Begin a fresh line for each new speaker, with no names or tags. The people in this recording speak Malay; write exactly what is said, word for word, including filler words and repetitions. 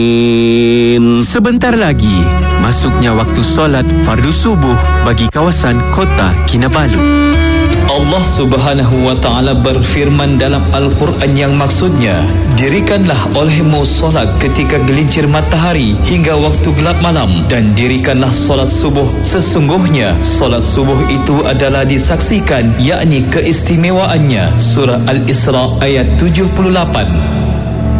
Sebentar lagi, masuknya waktu solat fardu subuh bagi kawasan Kota Kinabalu.
Allah Subhanahu wa ta'ala berfirman dalam Al-Quran yang maksudnya, dirikanlah olehmu solat ketika gelincir matahari hingga waktu gelap malam, dan dirikanlah solat subuh. Sesungguhnya solat subuh itu adalah disaksikan, yakni keistimewaannya. Surah Al-Isra ayat tujuh puluh lapan.